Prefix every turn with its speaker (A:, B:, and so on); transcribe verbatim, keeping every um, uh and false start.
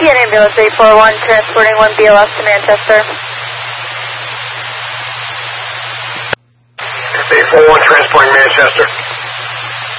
A: T N ambulance eight four one transporting one B L S to Manchester.
B: eight four one transporting Manchester.